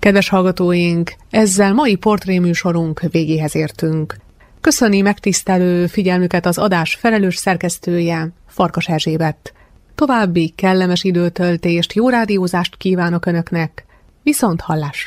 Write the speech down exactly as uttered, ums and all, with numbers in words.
Kedves hallgatóink, ezzel mai portréműsorunk végéhez értünk. Köszöni megtisztelő figyelmüket az adás felelős szerkesztője, Farkas Erzsébet. További kellemes időtöltést, jó rádiózást kívánok Önöknek, viszont hallásra!